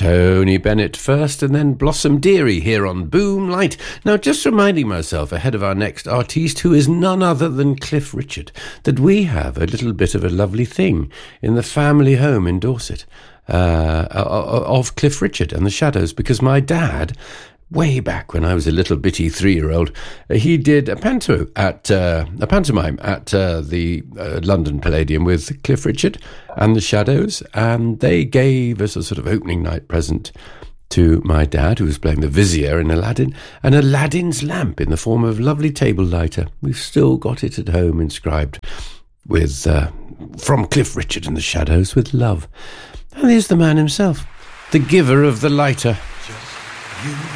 Tony Bennett first, and then Blossom Dearie here on Boom Light. Now, just reminding myself ahead of our next artiste, who is none other than Cliff Richard, that we have a little bit of a lovely thing in the family home in Dorset of Cliff Richard and the Shadows, because my dad, way back when I was a little bitty 3-year-old, he did a pantomime at the London Palladium with Cliff Richard and the Shadows, and they gave us a sort of opening night present to my dad, who was playing the Vizier in Aladdin, and Aladdin's lamp in the form of a lovely table lighter. We've still got it at home, inscribed with from Cliff Richard and the Shadows, with love. And here's the man himself, the giver of the lighter.